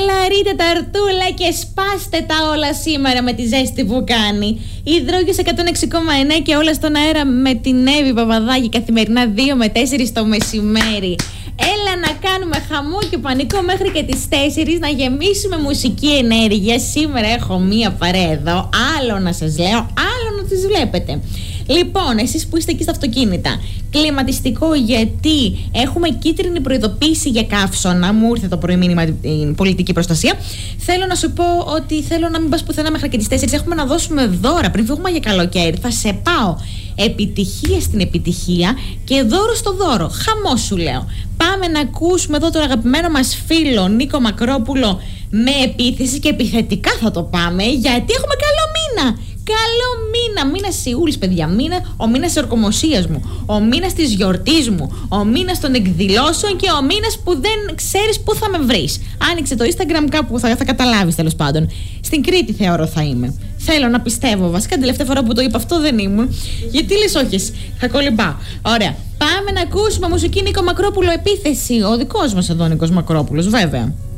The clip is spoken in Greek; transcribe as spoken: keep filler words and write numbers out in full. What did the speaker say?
Χαλαρείτε τα ρτούλα και σπάστε τα όλα σήμερα με τη ζέστη που κάνει. Υδρόγειος εκατόν έξι κόμμα εννέα και όλα στον αέρα με την Εύη Παπαδάκη καθημερινά δύο με τέσσερις το μεσημέρι. Έλα να κάνουμε χαμό και πανικό μέχρι και τις τέσσερις, να γεμίσουμε μουσική ενέργεια. Σήμερα έχω μία παρέα εδώ, άλλο να σας λέω, άλλο να τις βλέπετε. Λοιπόν, εσείς που είστε εκεί στα αυτοκίνητα, κλιματιστικό, γιατί έχουμε κίτρινη προειδοποίηση για καύσωνα. Μου ήρθε το πρωί μήνυμα την πολιτική προστασία. Θέλω να σου πω ότι θέλω να μην πας πουθενά μέχρι και τις τέσσερις. Έχουμε να δώσουμε δώρα πριν φύγουμε για καλοκαίρι. Θα σε πάω επιτυχία στην επιτυχία και δώρο στο δώρο. Χαμό σου λέω. Πάμε να ακούσουμε εδώ τον αγαπημένο μας φίλο Νίκο Μακρόπουλο με επίθεση, και επιθετικά θα το πάμε, γιατί έχουμε καλό μήνα. Καλό μήνα, μήνας Ιούλης, παιδιά. Μήνα, ο μήνας της ορκομοσίας μου, ο μήνας της γιορτής μου, ο μήνας των εκδηλώσεων και ο μήνας που δεν ξέρεις πού θα με βρεις. Άνοιξε το Instagram κάπου, θα, θα καταλάβεις τέλος πάντων. Στην Κρήτη θεωρώ θα είμαι. Θέλω να πιστεύω. Βασικά την τελευταία φορά που το είπα αυτό δεν ήμουν. Γιατί λες όχι, θα κολυμπάω. Ωραία. Πάμε να ακούσουμε μουσική Νίκο Μακρόπουλο, επίθεση. Ο δικός μας εδώ Νίκος Μακρόπουλος, βέβαια.